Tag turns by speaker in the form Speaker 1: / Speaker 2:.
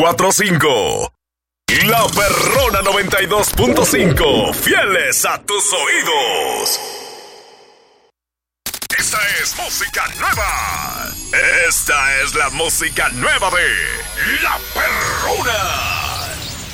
Speaker 1: 101.45. La Perrona 92.5. Fieles a tus oídos. Esta es música nueva. Esta es la música nueva de La Perrona.